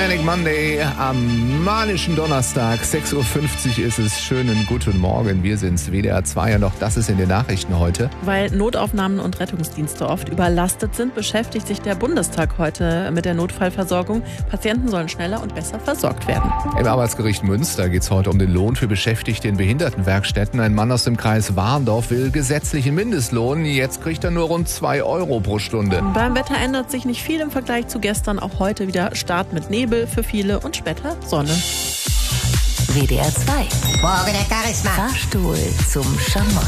Manic Monday am manischen Donnerstag. 6.50 Uhr ist es. Schönen guten Morgen. Wir sind's, WDR 2 und auch das ist in den Nachrichten heute. Weil Notaufnahmen und Rettungsdienste oft überlastet sind, beschäftigt sich der Bundestag heute mit der Notfallversorgung. Patienten sollen schneller und besser versorgt werden. Im Arbeitsgericht Münster geht es heute um den Lohn für Beschäftigte in Behindertenwerkstätten. Ein Mann aus dem Kreis Warndorf will gesetzlichen Mindestlohn. Jetzt kriegt er nur rund 2 Euro pro Stunde. Beim Wetter ändert sich nicht viel im Vergleich zu gestern. Auch heute wieder Start mit Nebel für viele und später Sonne. WDR 2. Morgen, Herr Charisma. Fahrstuhl zum Schamott.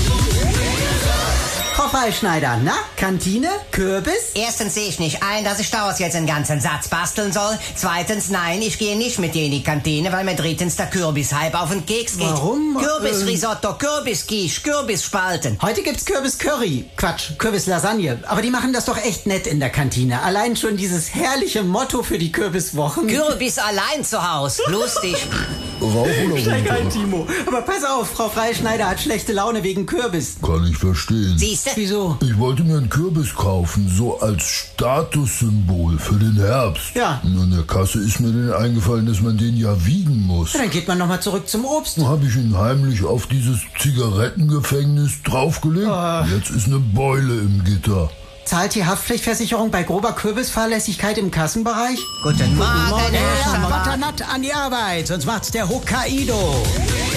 Frau Freischneider, na, Kantine, Kürbis? Erstens sehe ich nicht ein, dass ich daraus jetzt einen ganzen Satz basteln soll. Zweitens, nein, ich gehe nicht mit dir in die Kantine, weil mir drittens der Kürbishype auf den Keks geht. Warum? Kürbisrisotto, Kürbisquiche, Kürbisspalten. Heute gibt's Kürbis-Curry. Quatsch, Kürbis-Lasagne. Aber die machen das doch echt nett in der Kantine. Allein schon dieses herrliche Motto für die Kürbiswochen. Kürbis allein zu Haus. Lustig. Steig ein, Timo. Aber pass auf, Frau Freischneider hat schlechte Laune wegen Kürbis. Kann ich verstehen. Siehste? Wieso? Ich wollte mir einen Kürbis kaufen, so als Statussymbol für den Herbst. Ja. Und an der Kasse ist mir dann eingefallen, dass man den ja wiegen muss. Dann geht man nochmal zurück zum Obst. Dann habe ich ihn heimlich auf dieses Zigarettengefängnis draufgelegt. Jetzt ist eine Beule im Gitter. Zahlt die Haftpflichtversicherung bei grober Kürbisfahrlässigkeit im Kassenbereich? Guten Morgen, Herr Herr Schamott. Butternut, an die Arbeit, sonst macht's der Hokkaido.